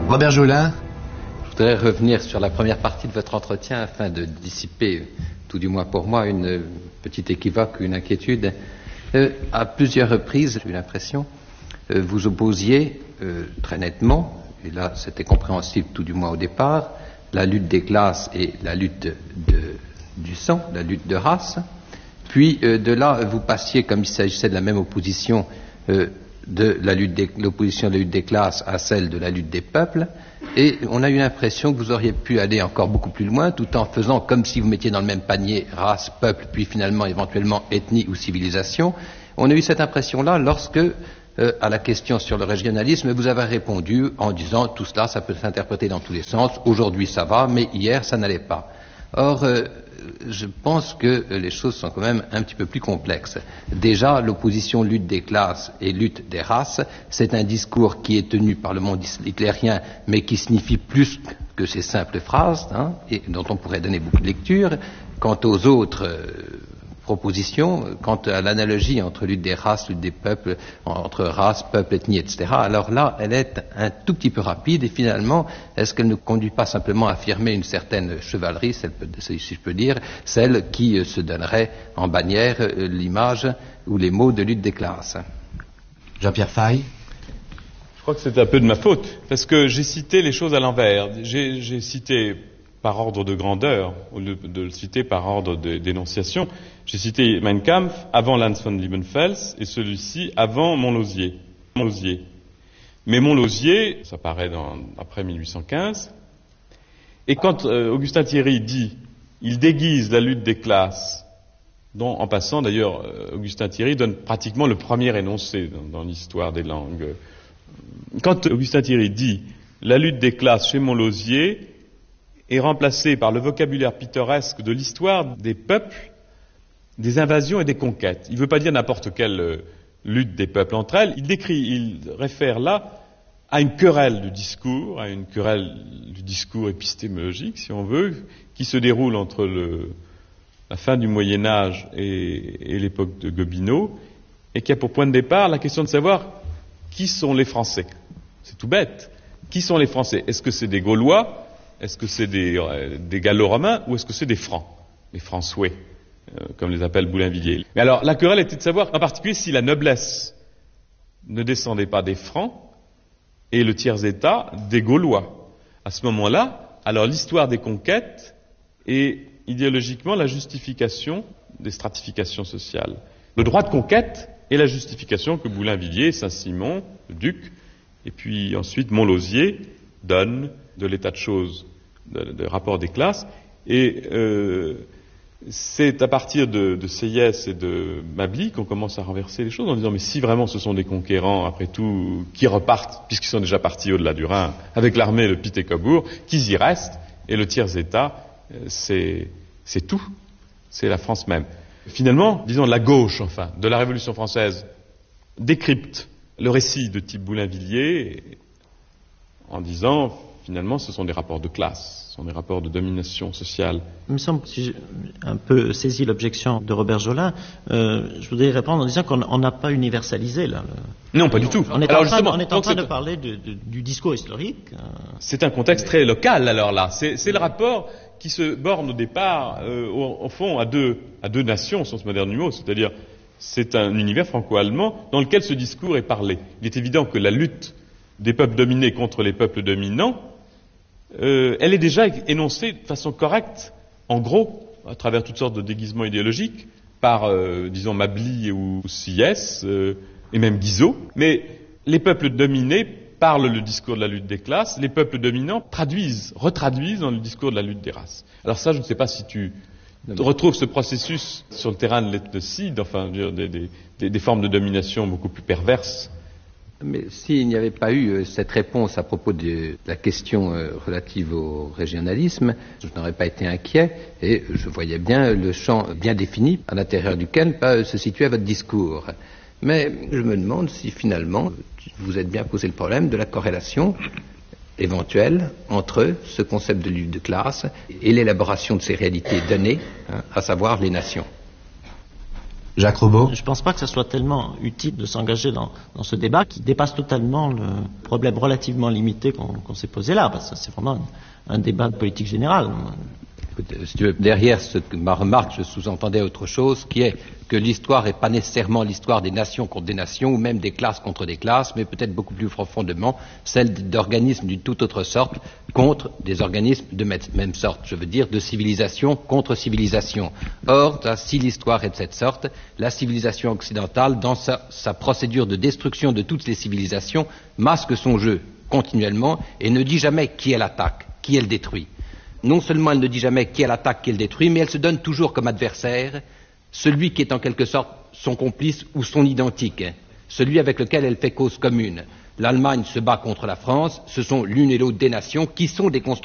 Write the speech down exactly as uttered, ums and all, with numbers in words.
Robert Jolin. Je voudrais revenir sur la première partie de votre entretien afin de dissiper, tout du moins pour moi, une petite équivoque, une inquiétude. Euh, à plusieurs reprises, j'ai eu l'impression, euh, vous opposiez euh, très nettement, et là c'était compréhensible tout du moins au départ, la lutte des classes et la lutte de, de, du sang, la lutte de race. Puis euh, de là, vous passiez, comme il s'agissait de la même opposition, euh, de la lutte des, l'opposition de la lutte des classes à celle de la lutte des peuples, et on a eu l'impression que vous auriez pu aller encore beaucoup plus loin, tout en faisant comme si vous mettiez dans le même panier race, peuple, puis finalement éventuellement ethnie ou civilisation. On a eu cette impression-là lorsque, euh, à la question sur le régionalisme, vous avez répondu en disant tout cela, ça peut s'interpréter dans tous les sens, aujourd'hui ça va, mais hier ça n'allait pas. Or, euh, je pense que les choses sont quand même un petit peu plus complexes. Déjà, l'opposition lutte des classes et lutte des races, c'est un discours qui est tenu par le monde hitlérien, mais qui signifie plus que ces simples phrases, hein, et dont on pourrait donner beaucoup de lecture. Quant aux autres euh, propositions, quant à l'analogie entre lutte des races, lutte des peuples, entre race, peuple, ethnie, et cetera, alors là, elle est un tout petit peu rapide, et finalement, est-ce qu'elle ne conduit pas simplement à affirmer une certaine chevalerie, celle, si je peux dire, celle qui se donnerait en bannière l'image ou les mots de lutte des classes? Jean-Pierre Faye. Je crois que c'est un peu de ma faute, parce que j'ai cité les choses à l'envers. J'ai, j'ai cité par ordre de grandeur, au lieu de le citer par ordre de d'énonciation. J'ai cité Mein Kampf avant Lanz von Liebenfels et celui-ci avant Montlosier. Montlosier. Mais Montlosier, ça paraît dans, après mille huit cent quinze, et quand euh, Augustin Thierry dit « il déguise la lutte des classes », dont en passant d'ailleurs euh, Augustin Thierry donne pratiquement le premier énoncé dans, dans l'histoire des langues. Quand Augustin Thierry dit « la lutte des classes chez Montlosier », est remplacé par le vocabulaire pittoresque de l'histoire des peuples, des invasions et des conquêtes. Il ne veut pas dire n'importe quelle euh, lutte des peuples entre elles. Il décrit, il réfère là à une querelle du discours, à une querelle du discours épistémologique, si on veut, qui se déroule entre le, la fin du Moyen Âge et, et l'époque de Gobineau, et qui a pour point de départ la question de savoir qui sont les Français. C'est tout bête. Qui sont les Français? Est-ce que c'est des Gaulois? Est-ce que c'est des, euh, des Gallo-Romains ou est-ce que c'est des Francs, les François, euh, comme les appelle Boulainvilliers? Mais alors, la querelle était de savoir, en particulier, si la noblesse ne descendait pas des Francs et le tiers-État des Gaulois. À ce moment-là, alors l'histoire des conquêtes est idéologiquement la justification des stratifications sociales. Le droit de conquête est la justification que Boulainvilliers, Saint-Simon, le duc, et puis ensuite Montlosier donnent de l'état de choses, de, de rapport des classes, et euh, c'est à partir de, de Sieyès et de Mably qu'on commence à renverser les choses en disant mais si vraiment ce sont des conquérants, après tout, qui repartent, puisqu'ils sont déjà partis au-delà du Rhin, avec l'armée de Pitt et Cobourg, qu'ils y restent, et le tiers-État, c'est, c'est tout, c'est la France même. Finalement, disons la gauche, enfin, de la Révolution française, décrypte le récit de type Boulainvilliers en disant finalement, ce sont des rapports de classe, ce sont des rapports de domination sociale. Il me semble, si j'ai un peu saisi l'objection de Robert Jolin, euh, je voudrais répondre en disant qu'on n'a pas universalisé là. Le... Non, pas du tout. On est alors, en train, justement, on est en train c'est... de parler de, de, du discours historique. Euh... C'est un contexte très local, alors là. C'est, c'est le rapport qui se borne au départ, euh, au, au fond, à deux, à deux nations, au sens moderne du mot, c'est-à-dire c'est un univers franco-allemand dans lequel ce discours est parlé. Il est évident que la lutte des peuples dominés contre les peuples dominants, Euh, elle est déjà énoncée de façon correcte, en gros, à travers toutes sortes de déguisements idéologiques, par, euh, disons, Mably ou Sieyès, euh, et même Guizot. Mais les peuples dominés parlent le discours de la lutte des classes, les peuples dominants traduisent, retraduisent dans le discours de la lutte des races. Alors ça, je ne sais pas si tu retrouves ce processus sur le terrain de l'ethnocide, enfin, des, des, des, des formes de domination beaucoup plus perverses. Mais s'il n'y avait pas eu cette réponse à propos de la question relative au régionalisme, je n'aurais pas été inquiet et je voyais bien le champ bien défini à l'intérieur duquel se situait votre discours. Mais je me demande si finalement vous êtes bien posé le problème de la corrélation éventuelle entre ce concept de lutte de classe et l'élaboration de ces réalités données, hein, à savoir les nations. Jacques Robot. Je ne pense pas que ce soit tellement utile de s'engager dans, dans ce débat qui dépasse totalement le problème relativement limité qu'on qu'on s'est posé là, parce que c'est vraiment un, un débat de politique générale. Si tu veux, derrière ce, ma remarque, je sous-entendais autre chose, qui est que l'histoire n'est pas nécessairement l'histoire des nations contre des nations, ou même des classes contre des classes, mais peut-être beaucoup plus profondément celle d'organismes d'une toute autre sorte contre des organismes de même sorte, je veux dire de civilisation contre civilisation. Or, si l'histoire est de cette sorte, la civilisation occidentale, dans sa, sa procédure de destruction de toutes les civilisations, masque son jeu continuellement et ne dit jamais qui elle attaque, qui elle détruit. Non seulement elle ne dit jamais qui elle attaque, qui elle détruit, mais elle se donne toujours comme adversaire celui qui est en quelque sorte son complice ou son identique, celui avec lequel elle fait cause commune. L'Allemagne se bat contre la France, ce sont l'une et l'autre des nations qui sont des constructeurs